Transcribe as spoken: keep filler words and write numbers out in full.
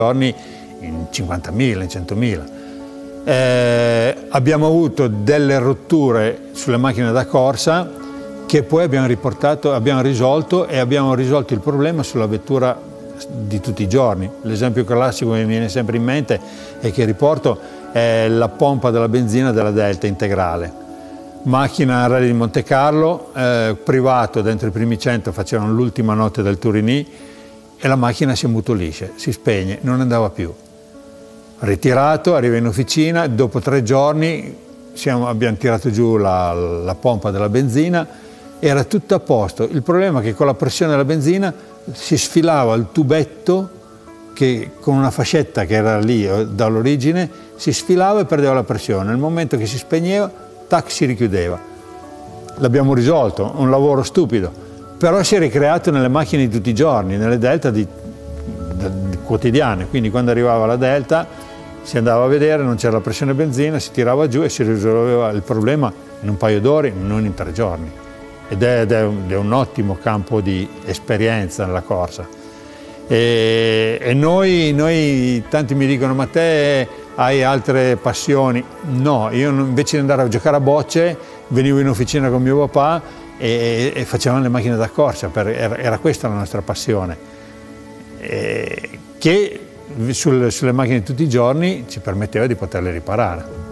giorni in cinquantamila, in centomila. Eh, abbiamo avuto delle rotture sulle macchine da corsa che poi abbiamo riportato, abbiamo risolto e abbiamo risolto il problema sulla vettura di tutti i giorni. L'esempio classico che mi viene sempre in mente e che riporto è la pompa della benzina della Delta integrale. Macchina Rally di Monte Carlo, eh, privato, dentro i primi cento facevano l'ultima notte del Turini e la macchina si ammutolisce, si spegne, non andava più. Ritirato, arriva in officina, dopo tre giorni siamo, abbiamo tirato giù la, la pompa della benzina, era tutto a posto. Il problema è che con la pressione della benzina si sfilava il tubetto che con una fascetta che era lì dall'origine si sfilava e perdeva la pressione. Nel momento che si spegneva, tac, si richiudeva. L'abbiamo risolto, un lavoro stupido, però si è ricreato nelle macchine di tutti i giorni, nelle Delta di, di, di quotidiane. Quindi quando arrivava la Delta si andava a vedere, non c'era la pressione benzina, si tirava giù e si risolveva il problema in un paio d'ore, non in tre giorni. Ed è, ed è, un, è un ottimo campo di esperienza nella corsa. E, e noi, noi, tanti mi dicono, ma te hai altre passioni? No, io invece di andare a giocare a bocce, venivo in officina con mio papà e, e facevamo le macchine da corsa, per, era, era questa la nostra passione, e, che sul, sulle macchine di tutti i giorni ci permetteva di poterle riparare.